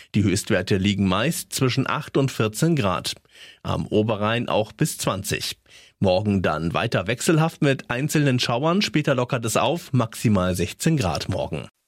Die Höchstwerte liegen meist zwischen 8 und 14 Grad. Am Oberrhein auch bis 20. Morgen dann weiter wechselhaft mit einzelnen Schauern, später lockert es auf, maximal 16 Grad morgen.